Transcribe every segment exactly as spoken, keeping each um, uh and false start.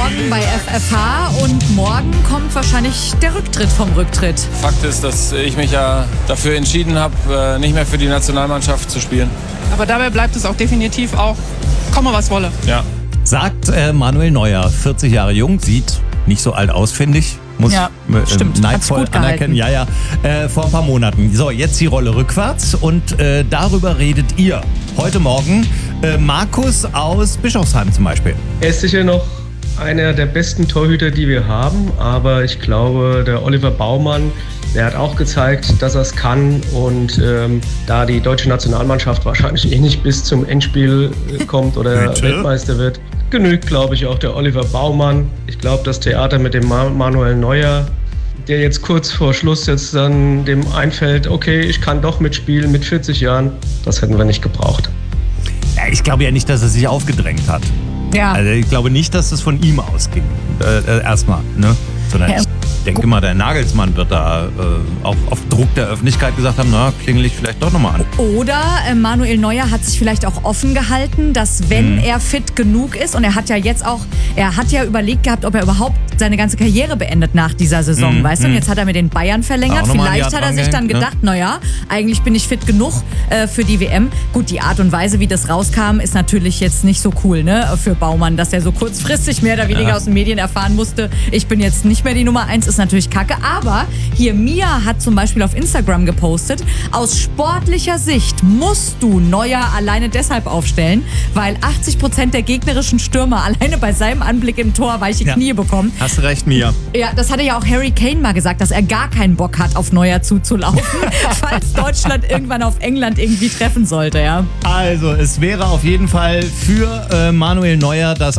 morgen bei F F H und morgen kommt wahrscheinlich der Rücktritt vom Rücktritt. Fakt ist, dass ich mich ja dafür entschieden habe, nicht mehr für die Nationalmannschaft zu spielen. Aber dabei bleibt es auch definitiv auch, komme was wolle. Ja. Sagt äh, Manuel Neuer, vierzig Jahre jung, sieht nicht so alt aus, finde ich. Muss ja, äh, stimmt. neidvoll anerkennen. Ja, ja. Äh, vor ein paar Monaten. So, jetzt die Rolle rückwärts und äh, darüber redet ihr. Heute Morgen äh, Markus aus Bischofsheim zum Beispiel. Er ist sicher noch einer der besten Torhüter, die wir haben, aber ich glaube, der Oliver Baumann, der hat auch gezeigt, dass er es kann und ähm, da die deutsche Nationalmannschaft wahrscheinlich eh nicht bis zum Endspiel kommt oder Bitte? Weltmeister wird, genügt, glaube ich, auch der Oliver Baumann. Ich glaube, das Theater mit dem Manuel Neuer, der jetzt kurz vor Schluss jetzt dann dem einfällt, okay, ich kann doch mitspielen mit vierzig Jahren, das hätten wir nicht gebraucht. Ja, ich glaube ja nicht, dass er sich aufgedrängt hat. Ja. Also ich glaube nicht, dass das von ihm ausging. Äh, äh, erstmal, ne? Sondern Ja. ich denke mal, der Nagelsmann wird da äh, auch auf Druck der Öffentlichkeit gesagt haben, na, klingel ich vielleicht doch nochmal an. Oder äh, Manuel Neuer hat sich vielleicht auch offen gehalten, dass wenn Mhm. er fit genug ist, und er hat ja jetzt auch, er hat ja überlegt gehabt, ob er überhaupt seine ganze Karriere beendet nach dieser Saison, Mhm. weißt du? Und Mhm. jetzt hat er mit den Bayern verlängert. Auch noch mal ein Jahr Vielleicht hat er sich dran dann gehängt, gedacht, naja, eigentlich bin ich fit genug äh, für die W M. Gut, die Art und Weise, wie das rauskam, ist natürlich jetzt nicht so cool, ne, für Baumann, dass er so kurzfristig mehr oder weniger Ja. aus den Medien erfahren musste, ich bin jetzt nicht mehr die Nummer eins, ist natürlich kacke. Aber hier, Mia hat zum Beispiel auf Instagram gepostet, aus sportlicher Sicht musst du Neuer alleine deshalb aufstellen, weil achtzig Prozent der gegnerischen Stürmer alleine bei seinem Anblick im Tor weiche Ja. Knie bekommen. Hast du recht, Mia. Ja, das hatte ja auch Harry Kane mal gesagt, dass er gar keinen Bock hat, auf Neuer zuzulaufen, falls Deutschland irgendwann auf England irgendwie treffen sollte, ja. Also, es wäre auf jeden Fall für äh, Manuel Neuer das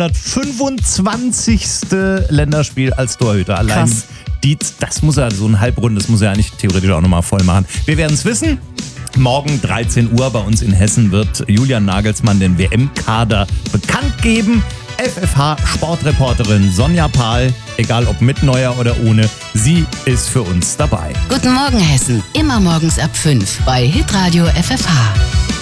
hundertfünfundzwanzigste Länderspiel als Torhüter. Allein Krass. die, das muss er, so ein Halbrund, das muss er eigentlich theoretisch auch nochmal voll machen. Wir werden es wissen. Morgen dreizehn Uhr bei uns in Hessen wird Julian Nagelsmann den W M-Kader bekannt geben. F F H-Sportreporterin Sonja Pahl, egal ob mit Neuer oder ohne, sie ist für uns dabei. Guten Morgen Hessen, immer morgens ab fünf bei Hitradio F F H.